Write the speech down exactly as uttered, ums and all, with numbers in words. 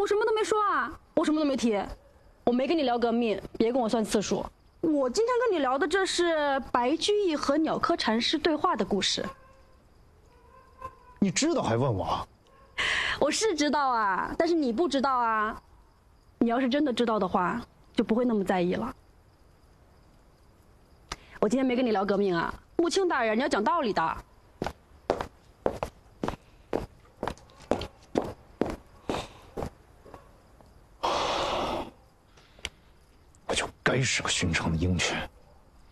我什么都没说啊，我什么都没提，我没跟你聊革命，别跟我算次数。我今天跟你聊的这是白居易和鸟窠禅师对话的故事。 你知道还问我？ 我是知道啊，但是你不知道啊。你要是真的知道的话，就不会那么在意了。我今天没跟你聊革命啊，穆青大人，你要讲道理的。 我就该是个寻常的鹰犬。